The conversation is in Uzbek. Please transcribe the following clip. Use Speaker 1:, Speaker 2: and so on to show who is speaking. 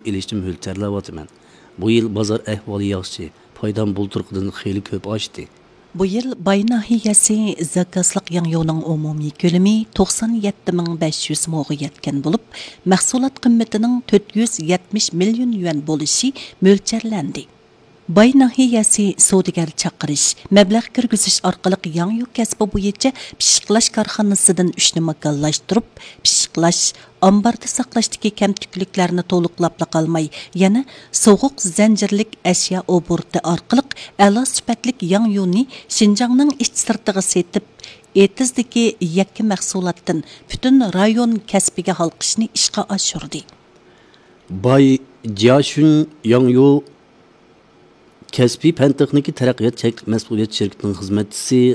Speaker 1: ilishni mo'ljallayapman. Bu yil bozor ahvoli yaxshi, foydam bulturqidan xeyli ko'p oshdi.
Speaker 2: Bu yıl Bay nahiyasi zakazlıq yangyonun umumi kölemi 97.500 moğa yetken bulup, mahsulat qimmatının 470 milyon yuan bolışı mölçerlendi. Bay nahiyasi savdogar chaqirish, mablag' kirgizish orqali yangi kasbi bo'yicha pishiqlash korxonasidan 3 ni makonlashtirib, pishiqlash, ambarda saqlashdagi kamtukliklarni to'liqlab qolmay, yana sovuq zanjirlik ashyo oborti orqali a'lo sifatlik yangyonni Xinjiangning ichsirtiga setib, etizdagi yakka mahsulotdan butun rayon kasbiga halqishni ishga oshirdi.
Speaker 1: Bay Jiashun Yangyu Kasbi Pen Texniki Taraqqiyot Mas'uliyet şirketining xizmatchisi